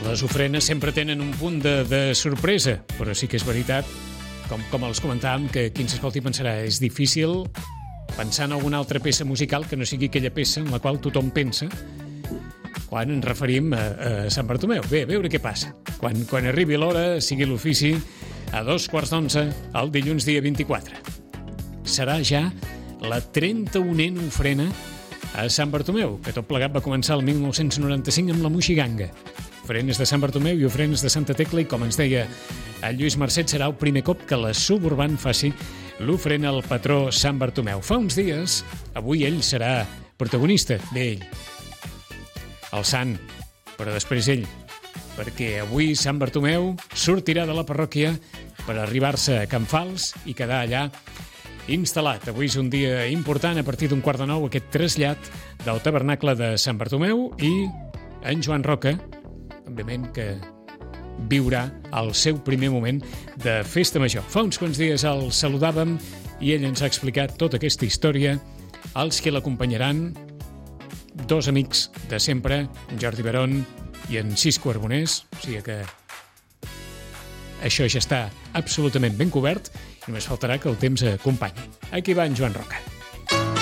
Les ofrenes sempre tenen un punt de sorpresa, però sí que és veritat, com els comentàvem, que qui ens escolti pensarà és difícil pensar en alguna altra peça musical que no sigui aquella peça en la qual tothom pensa quan ens referim a Sant Bartomeu. Bé, a veure què passa. Quan arribi l'hora, sigui l'ofici, a 2:15, el dilluns dia 24. Serà ja la 31a ofrena a Sant Bartomeu, que tot plegat va començar el 1995 amb la Moixiganga. Ofrenes de Sant Bartomeu i ofrenes de Santa Tecla, i com ens deia el Lluís Mercet, serà el primer cop que la Suburban faci l'ofrena al patró Sant Bartomeu. Fa uns dies, avui ell serà protagonista, bé, ell, el sant, però després ell, perquè avui Sant Bartomeu sortirà de la parròquia per arribar-se a Can Fals i quedar allà instal·lat. Avui és un dia important, a partir d'un 8:45, aquest trasllat del tabernacle de Sant Bartomeu, i en Joan Roca, òbviament, que viurà el seu primer moment de festa major. Fa uns quants dies el saludàvem i ell ens ha explicat tota aquesta història. Els que l'acompanyaran, dos amics de sempre, en Jordi Barón i en Cisco Arbonés, o sigui que això ja està absolutament ben cobert i només faltarà que el temps acompanyi. Aquí va en Joan Roca.